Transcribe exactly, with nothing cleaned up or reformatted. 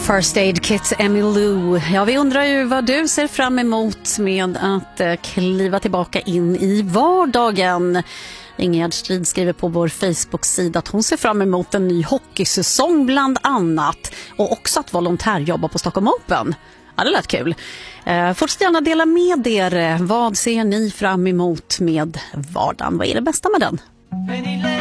First Aid Kit, Emmylou. Ja, vi undrar ju vad du ser fram emot med att eh, kliva tillbaka in i vardagen. Ingegerd Strid skriver på vår Facebook-sida att hon ser fram emot en ny hockeysäsong bland annat. Och också att volontärjobba på Stockholm Open. Ja, det lät kul. Eh, fortsätt gärna dela med er. Vad ser ni fram emot med vardagen? Vad är det bästa med den?